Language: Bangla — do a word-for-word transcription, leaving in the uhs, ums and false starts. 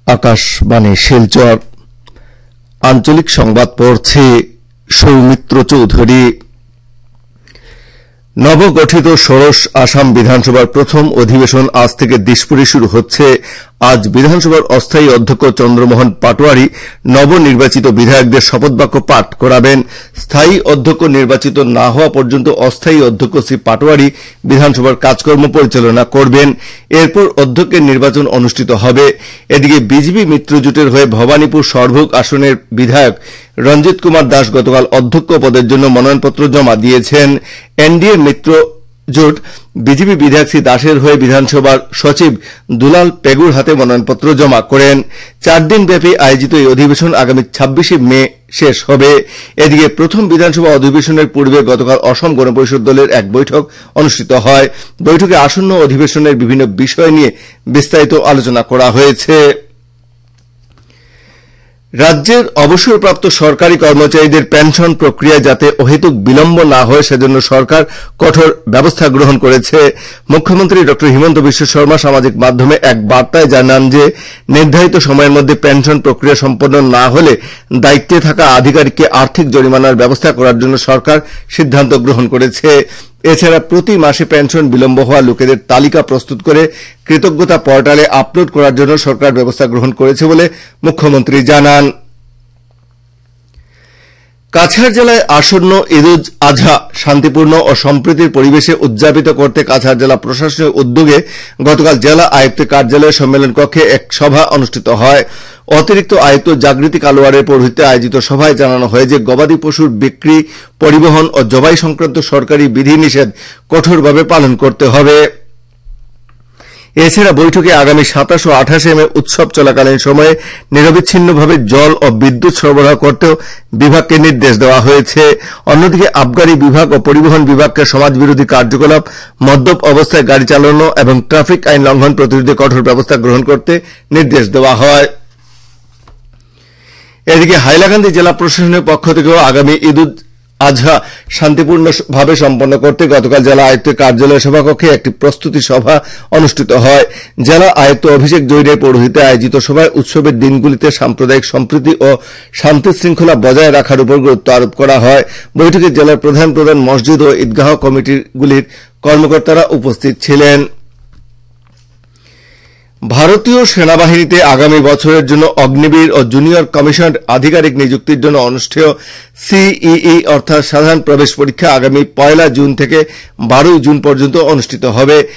আকাশবাণী শিলচর আঞ্চলিক সংবাদ পড়ছে সৌমিত্র চৌধুরী। নবগঠিত ষোড়শ আসাম বিধানসভার প্রথম অধিবেশন আজ থেকে দিশপুরে শুরু হচ্ছে। আজ বিধানসভার অস্থায়ী অধ্যক্ষ চন্দ্রমোহন পাটোয়ারি নবনির্বাচিত বিধায়কদের শপথবাক্য পাঠ করাবেন। স্থায়ী অধ্যক্ষ নির্বাচিত না হওয়া পর্যন্ত অস্থায়ী অধ্যক্ষ শ্রী পাটোয়ারি বিধানসভার কাজকর্ম পরিচালনা করবেন। এরপর অধ্যক্ষের নির্বাচন অনুষ্ঠিত হবে। এদিকে বিজেপি মিত্রজোটের হয়ে ভবানীপুর সরভোগ আসনের বিধায়ক রঞ্জিত কুমার দাস গতকাল অধ্যক্ষ পদের জন্য মনোনয়নপত্র জমা দিয়েছেন। এনডিএ মিত্র জোট বিজেপি বিধায়ক শ্রী দাসের হয়ে বিধানসভার সচিব দুলাল পেগুর হাতে মনোনয়নপত্র জমা করেন। চার দিনব্যাপী আয়োজিত এই অধিবেশন আগামী ছাব্বিশে মে শেষ হবে। এদিকে প্রথম বিধানসভা অধিবেশনের পূর্বে গতকাল অসম গণপরিষদ দলের এক বৈঠক অনুষ্ঠিত হয়। বৈঠকে আসন্ন অধিবেশনের বিভিন্ন বিষয় নিয়ে বিস্তারিত আলোচনা করা হয়েছে। রাজ্যের অবসরপ্রাপ্ত সরকারি কর্মচারীদের পেনশন প্রক্রিয়া যাতে অহেতুক বিলম্ব না হয় সেজন্য সরকার কঠোর ব্যবস্থা গ্রহণ করেছে। মুখ্যমন্ত্রী ড হিমন্ত বিশ্ব শর্মা সামাজিক মাধ্যমে এক বার্তায় জানান যে নির্ধারিত সময়ের মধ্যে পেনশন প্রক্রিয়া সম্পন্ন না হলে দায়িত্বে থাকা আধিকারিককে আর্থিক জরিমানার ব্যবস্থা করার জন্য সরকার সিদ্ধান্ত গ্রহণ করেছে। এছাড়া প্রতি মাসে পেনশন বিলম্ব হওয়া লোকেদের তালিকা প্রস্তুত করে কৃতজ্ঞতা পোর্টালে আপলোড করার জন্য সরকার ব্যবস্থা গ্রহণ করেছে বলে মুখ্যমন্ত্রী জানান। কাছাড় জেলায় আসন্ন ঈদ উজ আজহা শান্তিপূর্ণ ও সম্প্রীতির পরিবেশে উদযাপিত করতে কাছাড় জেলা প্রশাসনের উদ্যোগে গতকাল জেলা আয়ুক্তের কার্যালয় সম্মেলন কক্ষে এক সভা অনুষ্ঠিত হয়। অতিরিক্ত আয়ুক্ত জাগৃতি কালোয়ারের পৌরোহিত্যে আয়োজিত সভায় জানানো হয় যে গবাদি পশুর বিক্রি, পরিবহন ও জবাই সংক্রান্ত সরকারি বিধিনিষেধ কঠোরভাবে পালন করতে হবে। এছাড়া বৈঠকে আগামী সাতাশ ও আঠাশে মে উৎসব চলাকালীন সময়ে নিরবিচ্ছিন্নভাবে জল ও বিদ্যুৎ সরবরাহ করতেও বিভাগকে নির্দেশ দেওয়া হয়েছে। অন্যদিকে আবগারি বিভাগ ও পরিবহন বিভাগকে সমাজবিরোধী কার্যকলাপ, মদ্যপ অবস্থায় গাড়ি চালানো এবং ট্রাফিক আইন লঙ্ঘন প্রতিরোধে কঠোর ব্যবস্থা গ্রহণ করতে নির্দেশ দেওয়া হয়। এদিকে হাইলাকান্দি জেলা প্রশাসনের পক্ষ থেকেও আগামী ঈদ উজ আজহা শান্তিপূর্ণভাবে সম্পন্ন করতে গতকাল জেলা আয়ুক্তের কার্যালয় সভাকক্ষে একটি প্রস্তুতি সভা অনুষ্ঠিত হয়। জেলা আয়ুক্ত অভিষেক জৈনের পৌরোহিত্যে আয়োজিত সভায় উৎসবের দিনগুলিতে সাম্প্রদায়িক সম্প্রীতি ও শান্তি শৃঙ্খলা বজায় রাখার উপর গুরুত্ব আরোপ করা হয়। বৈঠকে জেলার প্রধান প্রধান মসজিদ ও ঈদগাহ কমিটিগুলির কর্মকর্তারা উপস্থিত ছিলেন। ভারতীয় সেনাবাহিনীতে আগামী বছরের জন্য অগ্নিবীর ও জুনিয়র কমিশন আধিকারিক নিযুক্তির জন্য অনুষ্ঠেয় সিইই অর্থাৎ সাধারণ প্রবেশ পরীক্ষা আগামী পয়লা জুন থেকে বারোই জুন পর্যন্ত অনুষ্ঠিত হবে।